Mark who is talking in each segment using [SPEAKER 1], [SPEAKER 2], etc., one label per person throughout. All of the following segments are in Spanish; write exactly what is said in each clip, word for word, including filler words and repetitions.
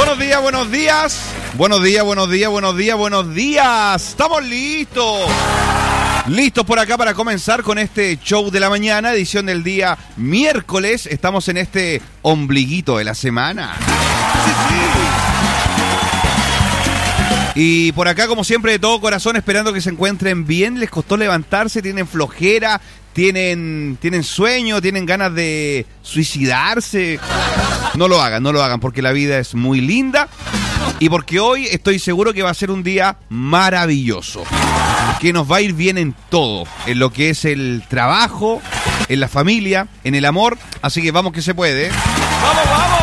[SPEAKER 1] Buenos días, buenos días. Buenos días, buenos días, buenos días, buenos días. Estamos listos. Listos por acá para comenzar con este show de la mañana, edición del día miércoles. Estamos en este ombliguito de la semana. Sí, sí. Y por acá, como siempre, de todo corazón, esperando que se encuentren bien. Les costó levantarse, tienen flojera, tienen, tienen sueño, tienen ganas de suicidarse. No lo hagan, no lo hagan, porque la vida es muy linda. Y porque hoy estoy seguro que va a ser un día maravilloso. Que nos va a ir bien en todo. En lo que es el trabajo, en la familia, en el amor. Así que vamos que se puede. ¡Vamos, vamos!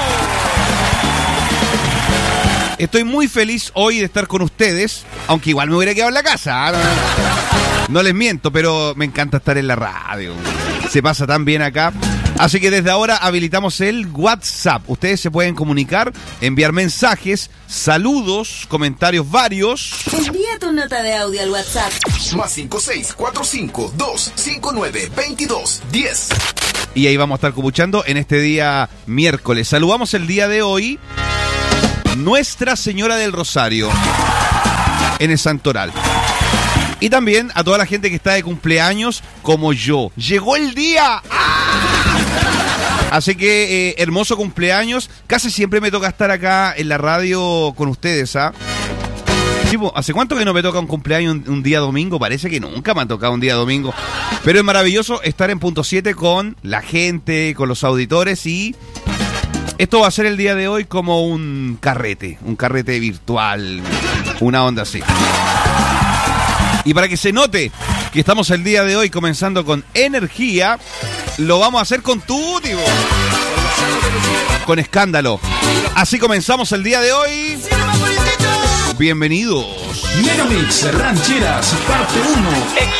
[SPEAKER 1] Estoy muy feliz hoy de estar con ustedes, aunque igual me hubiera quedado en la casa. No, no les miento, pero me encanta estar en la radio. Se pasa tan bien acá. Así que desde ahora habilitamos el WhatsApp. Ustedes se pueden comunicar, enviar mensajes, saludos, comentarios varios.
[SPEAKER 2] Envía tu nota de audio al WhatsApp.
[SPEAKER 3] Más cinco seis cuatro cinco dos cinco nueve veintidós diez.
[SPEAKER 1] Y ahí vamos a estar escuchando en este día miércoles. Saludamos el día de hoy Nuestra Señora del Rosario en el Santoral. Y también a toda la gente que está de cumpleaños como yo. ¡Llegó el día! ¡Ah! Así que eh, hermoso cumpleaños. Casi siempre me toca estar acá en la radio con ustedes, ¿ah? Tipo, ¿hace cuánto que no me toca un cumpleaños un, un día domingo? Parece que nunca me ha tocado un día domingo. Pero es maravilloso estar en Punto siete con la gente, con los auditores, y esto va a ser el día de hoy como un carrete, un carrete virtual, una onda así. Y para que se note que estamos el día de hoy comenzando con energía, lo vamos a hacer con tutti, con escándalo. Así comenzamos el día de hoy. Bienvenidos.
[SPEAKER 4] Megamix Rancheras, parte uno.